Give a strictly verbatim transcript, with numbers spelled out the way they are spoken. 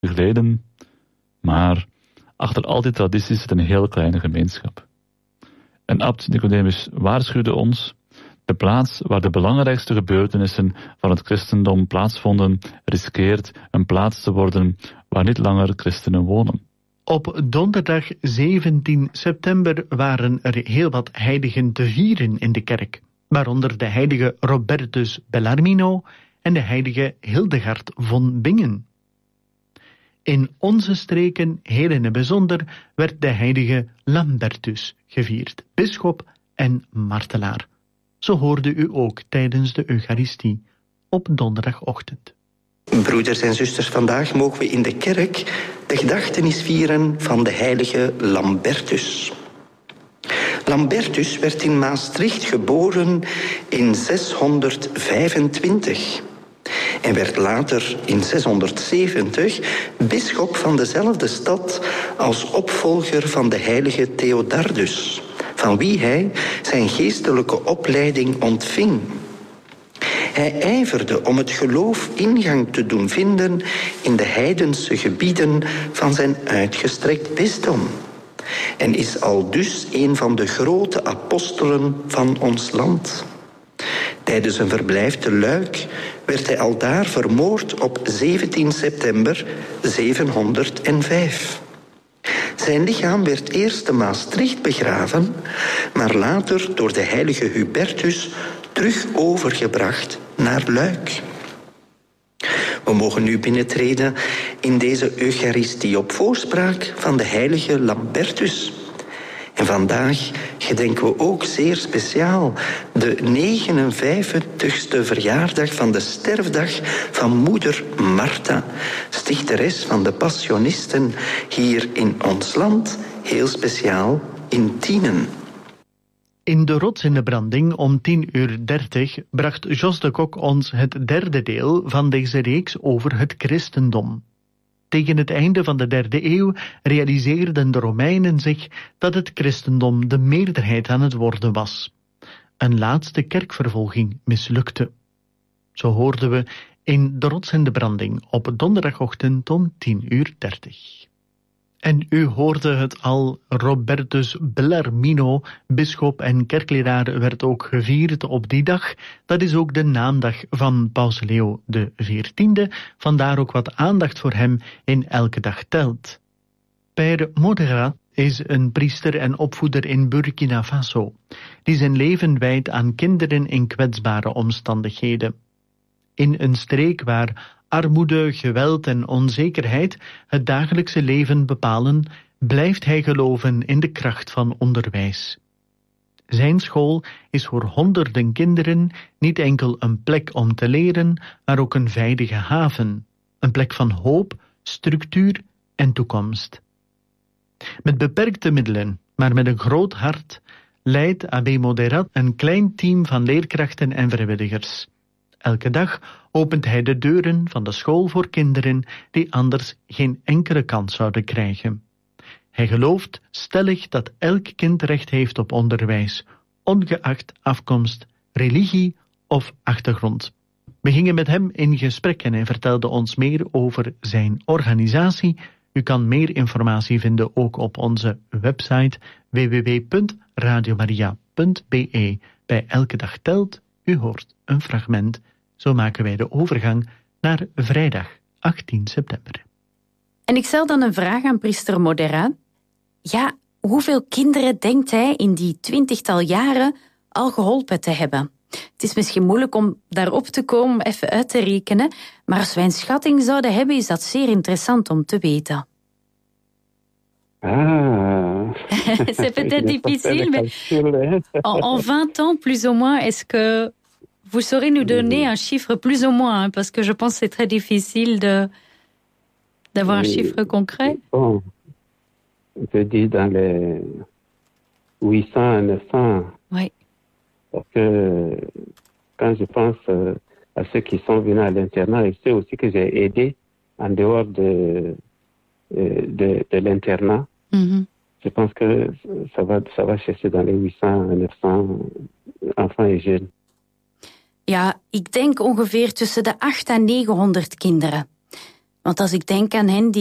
geleden. Maar achter al die tradities zit een heel kleine gemeenschap. En abt Nicodemus waarschuwde ons: de plaats waar de belangrijkste gebeurtenissen van het christendom plaatsvonden, riskeert een plaats te worden waar niet langer christenen wonen. Op donderdag zeventien september waren er heel wat heiligen te vieren in de kerk, waaronder de heilige Robertus Bellarmino en de heilige Hildegard von Bingen. In onze streken, heel in het bijzonder, werd de heilige Lambertus gevierd, bisschop en martelaar. Zo hoorde u ook tijdens de Eucharistie op donderdagochtend. Broeders en zusters, vandaag mogen we in de kerk de gedachtenis vieren van de heilige Lambertus. Lambertus werd in Maastricht geboren in zeshonderdvijfentwintig en werd later in zeshonderdzeventig bisschop van dezelfde stad als opvolger van de heilige Theodardus, van wie hij zijn geestelijke opleiding ontving. Hij ijverde om het geloof ingang te doen vinden in de heidense gebieden van zijn uitgestrekt bisdom en is aldus een van de grote apostelen van ons land. Tijdens een verblijf te Luik werd hij aldaar vermoord op zeventien september zevenhonderdvijf. Zijn lichaam werd eerst te Maastricht begraven, maar later door de heilige Hubertus terug overgebracht naar Luik. We mogen nu binnentreden in deze Eucharistie op voorspraak van de heilige Lambertus. En vandaag gedenken we ook zeer speciaal de negenenvijftigste verjaardag van de sterfdag van moeder Martha, stichteres van de Passionisten hier in ons land, heel speciaal in Tienen. In de rots in de branding om tien uur dertig bracht Jos de Kok ons het derde deel van deze reeks over het christendom. Tegen het einde van de derde eeuw realiseerden de Romeinen zich dat het christendom de meerderheid aan het worden was. Een laatste kerkvervolging mislukte. Zo hoorden we in de rots in de branding op donderdagochtend om tien uur dertig. En u hoorde het al, Robertus Bellarmino, bisschop en kerkleraar, werd ook gevierd op die dag. Dat is ook de naamdag van Paus Leo de veertiende, vandaar ook wat aandacht voor hem in Elke Dag Telt. Père Modera is een priester en opvoeder in Burkina Faso, die zijn leven wijdt aan kinderen in kwetsbare omstandigheden. In een streek waar armoede, geweld en onzekerheid het dagelijkse leven bepalen, blijft hij geloven in de kracht van onderwijs. Zijn school is voor honderden kinderen niet enkel een plek om te leren, maar ook een veilige haven, een plek van hoop, structuur en toekomst. Met beperkte middelen, maar met een groot hart, leidt Abbé Moderat een klein team van leerkrachten en vrijwilligers. Elke dag opent hij de deuren van de school voor kinderen die anders geen enkele kans zouden krijgen. Hij gelooft stellig dat elk kind recht heeft op onderwijs, ongeacht afkomst, religie of achtergrond. We gingen met hem in gesprek en hij vertelde ons meer over zijn organisatie. U kan meer informatie vinden ook op onze website w w w punt radio maria punt b e. Bij Elke Dag Telt, u hoort een fragment. Zo maken wij de overgang naar vrijdag achttien september. En ik stel dan een vraag aan priester Modera. Ja, hoeveel kinderen denkt hij in die twintigtal jaren al geholpen te hebben? Het is misschien moeilijk om daarop te komen, om even uit te rekenen, maar als wij een schatting zouden hebben, is dat zeer interessant om te weten. Ah, c'est peut-être difficile, mais en, en vingt ans, plus ou moins, est-ce que vous saurez nous donner un chiffre plus ou moins, hein, parce que je pense que c'est très difficile de, d'avoir un chiffre concret. Bon, je dis dans les huit cents à neuf cents. Oui. Parce que quand je pense à ceux qui sont venus à l'internat et ceux aussi que j'ai aidés en dehors de, de, de l'internat, mm-hmm. Je pense que ça va, ça va chercher dans les huit cents à neuf cents enfants et jeunes. Ja, ik denk ongeveer tussen de acht en negenhonderd kinderen. Want als ik denk aan hen die